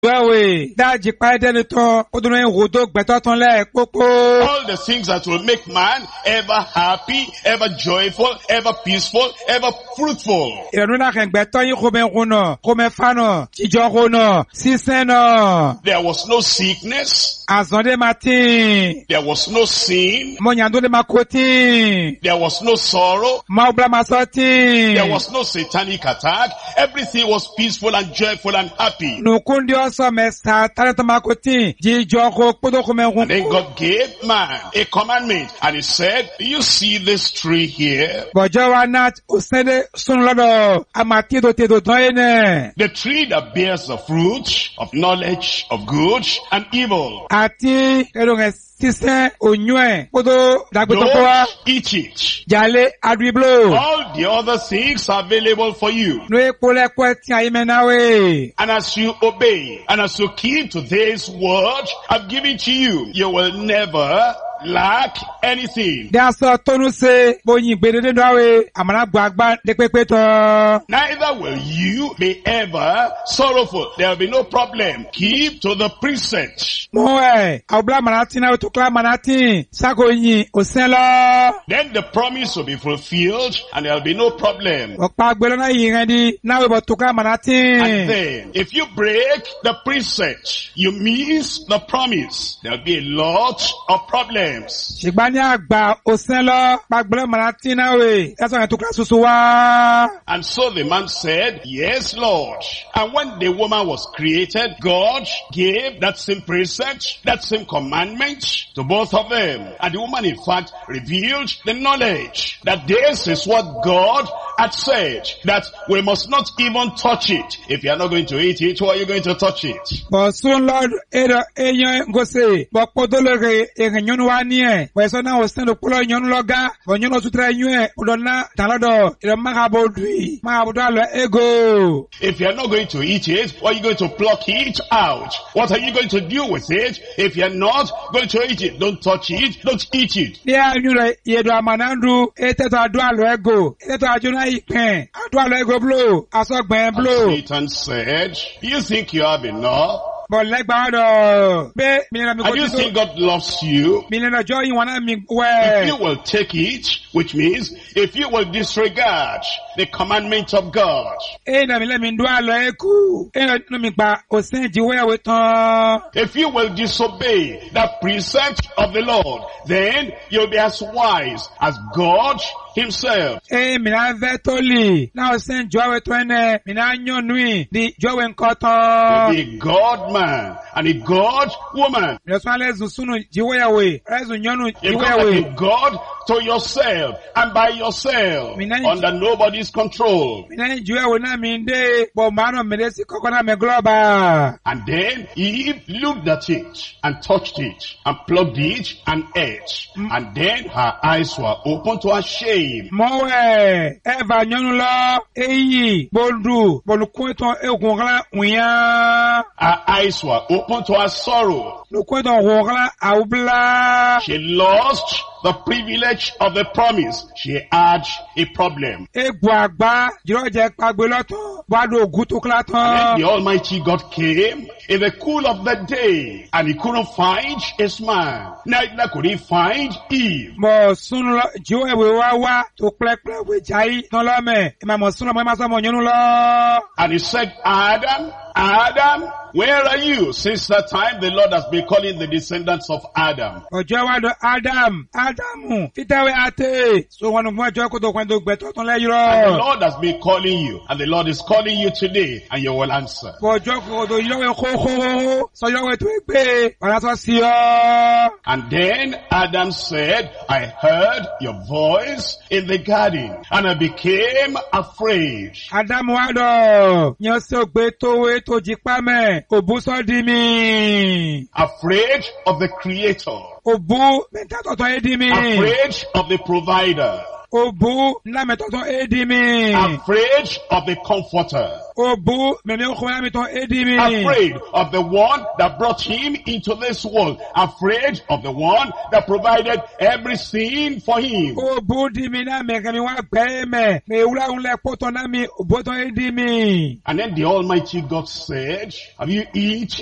All the things that will make man ever happy, ever joyful, ever peaceful, ever fruitful. There was no sickness. There was no sin. There was no sorrow. There was no satanic attack. Everything was peaceful and joyful and happy. And then God gave man a commandment, and he said, you see this tree here? The tree that bears the fruit of knowledge of good and evil. Don't eat it. All the other things are available for you. And as you obey, and as you keep to this word I've given to you, you will never lack anything. Neither will you be ever sorrowful. There will be no problem. Keep to the precepts. Then the promise will be fulfilled, and there will be no problem. And then, if you break the precept, you miss the promise, there will be a lot of problems. And so the man said, yes, Lord. And when the woman was created, God gave that same precept, that same commandment to both of them. And the woman, in fact, revealed the knowledge that this is what God had said, that we must not even touch it. If you are not going to eat it, why are you going to touch it? If you are not going to eat it, why are you going to pluck it out? What are you going to do with it? If you are not going to eat it, don't touch it, don't eat it. And Satan said, you think you have enough? And you think God loves you? If you will take it, which means if you will disregard the commandment of God, if you will disobey that precept of the Lord, then you'll be as wise as God Himself. The God man and a God woman. You become like a God to yourself and by yourself, under nobody's control. And then Eve looked at it and touched it and plucked it and ate. And then her eyes were open to her shame. Her eyes were open to her sorrow. She lost the privilege of the promise. She had a problem. And then the Almighty God came in the cool of the day, and He couldn't find His man. Neither could He find Eve. And He said, Adam, Adam, where are you? Since that time, the Lord has been calling the descendants of Adam. And the Lord has been calling you, and the Lord is calling you today, and you will answer. And then Adam said, I heard your voice in the garden, and I became afraid. Afraid of the Creator. Afraid of the Provider. Obu na metoton edimi. Afraid of the comforter. Obu meme okhoya meton edimi. Afraid of the one that brought him into this world. Afraid of the one that provided everything for him. Obu dimi na mekami wa peme. Me ula unle poto na mi boton edimi. And then the Almighty God said, have you eaten